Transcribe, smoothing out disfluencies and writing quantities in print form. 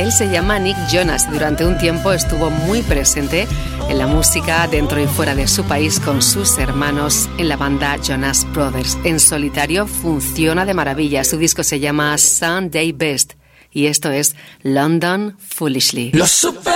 Él se llama Nick Jonas y durante un tiempo estuvo muy presente en la música dentro y fuera de su país con sus hermanos en la banda Jonas Brothers. En solitario funciona de maravilla. Su disco se llama Sunday Best y esto es London Foolishly. Lo supe